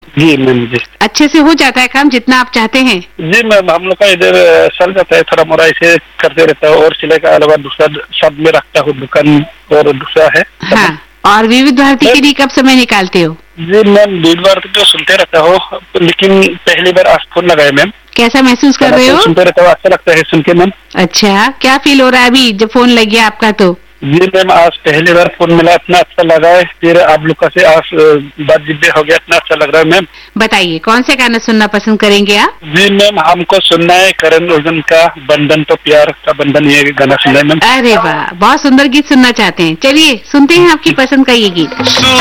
जी ma'am जी। अच्छे से हो जाता है काम जितना आप चाहते हैं? जी मैम, हम लोग का इधर चल जाता है, थोड़ा मोड़ा ऐसे करते रहता है, और सिलाई का अलावा दूसरा सब में रखता हूँ दुकान और दूसरा है। हाँ, और विविध भारती के लिए कब समय निकालते हो? जी मैम, वीरवार तो सुनते रहता हो, लेकिन पहली बार आज फोन लगाए मैम। कैसा महसूस कर रहे हो? सुनते रहता हूँ, अच्छा लगता है सुन के मैम। अच्छा, क्या फील हो रहा है अभी जब फोन लग गया आपका तो? जी मैम, आज पहली बार फोन मिला, इतना अच्छा लगा है, फिर आप लोग का से आज बातचीत हो गया, इतना अच्छा लग रहा है मैम। बताइए कौन से गाना सुनना पसंद करेंगे आप? जी मैम, हमको सुनना है करण अर्जुन का बंधन तो प्यार का बंधन, ये गाना सुनना है मैम। अरे वाह, बहुत सुंदर गीत सुनना चाहते हैं। चलिए सुनते हैं आपकी पसंद का ये गीत।